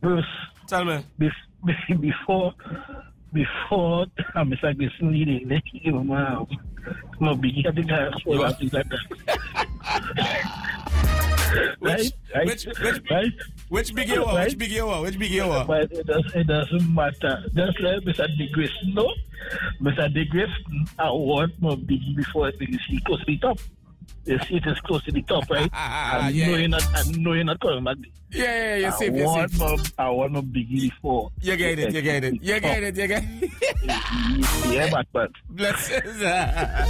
Bruce, Tell me. before Mr. Gibson leading, they give him a big at the guy for things like that. Which big you are? Which big you are? Which big you are? But it doesn't matter. Just like Mr. DeGraff, no? Mr. DeGraff, I want more big before he close to the top. The seat is close to the top, right? I know you're not coming back. Yeah, you're safe. I want more biggie before. You get it. Yeah, but. Blessings.